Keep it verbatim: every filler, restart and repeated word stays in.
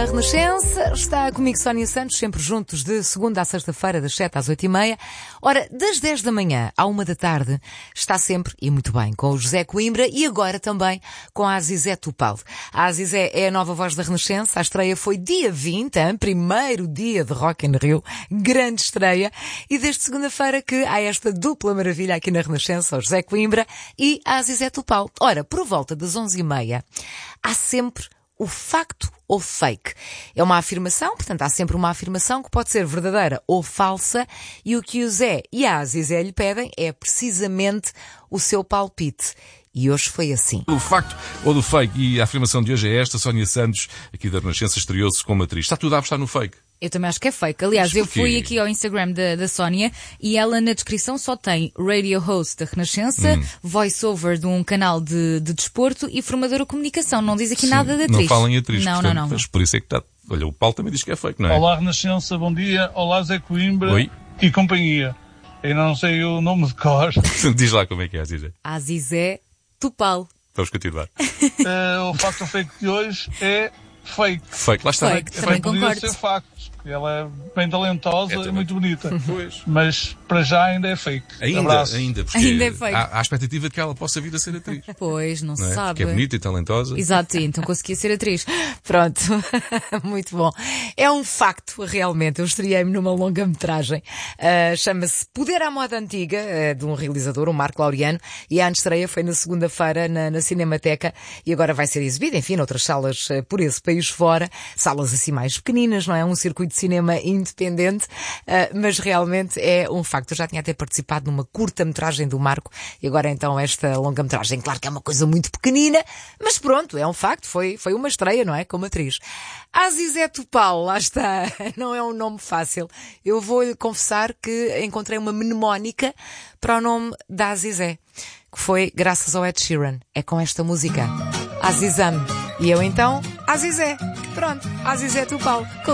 na Renascença. Está comigo Sónia Santos, sempre juntos de segunda à sexta-feira, das sete às oito e meia. Ora, das dez da manhã à uma da tarde, está sempre, e muito bem, com o José Coimbra e agora também com a Azizé Tupal. A Azizé é a nova voz da Renascença. A estreia foi dia vinte, hein? Primeiro dia de Rock in Rio. Grande estreia. E desde segunda-feira que há esta dupla maravilha aqui na Renascença, o José Coimbra e a Azizé Tupal. Ora, por volta das onze e meia, há sempre o facto ou fake. É uma afirmação, portanto há sempre uma afirmação que pode ser verdadeira ou falsa, e o que o Zé e a Azizé lhe pedem é precisamente o seu palpite. E hoje foi assim. O facto ou do fake, e a afirmação de hoje é esta: Sónia Santos, aqui da Renascença, estreou-se como atriz. Está tudo a apostar no fake. Eu também acho que é fake. Aliás, eu fui aqui ao Instagram da, da Sónia e ela na descrição só tem radio host da Renascença, hum. voice-over de um canal de, de desporto e formadora de comunicação. Não diz aqui Sim, nada de atriz. Não fala em atriz. Não, portanto, não, não. Mas por isso é que está... Olha, o Paulo também diz que é fake, não é? Olá Renascença, bom dia. Olá Zé Coimbra Oi. E companhia. Eu não sei o nome de cor. Diz lá como é que é, Azizé. Azizé Tupal. Vamos continuar. uh, o facto fake de hoje é fake. Fake, lá está. Fake, também podia concordo. ser facto. Ela é bem talentosa é e muito bonita. Pois. Mas para já ainda é fake. Ainda, Abraço. ainda, porque Ainda é fake. há, há a expectativa de que ela possa vir a ser atriz. Pois, não, Não se é? sabe. Porque é bonita e talentosa. Exato, então conseguia ser atriz. Pronto, muito bom. É um facto, realmente. Eu estreiei-me numa longa-metragem. Uh, chama-se Poder à Moda Antiga, uh, de um realizador, o Marco Laureano, e a estreia foi na segunda-feira na, na Cinemateca e agora vai ser exibida, enfim, noutras salas uh, por esse país fora. Salas assim mais pequeninas, não é? Um circuito de cinema independente, uh, mas realmente é um facto. Eu já tinha até participado numa curta-metragem do Marco e agora então esta longa-metragem. Claro que é uma coisa muito pequenina, mas pronto, é um facto. Foi, foi uma estreia, não é? Como atriz. Azizé Tupal, lá está. Não é um nome fácil. Eu vou-lhe confessar que encontrei uma mnemónica para o nome da Azizé, que foi graças ao Ed Sheeran. É com esta música, Azizam. E eu então, Azizé. Pronto, Azizé Tupal.